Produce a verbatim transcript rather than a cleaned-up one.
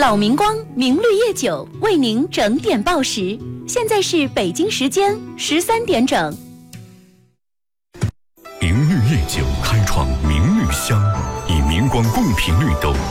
老明光明绿叶酒为您整点报时，现在是北京时间十三点整。 明绿叶酒开创明绿香，以明光共频绿豆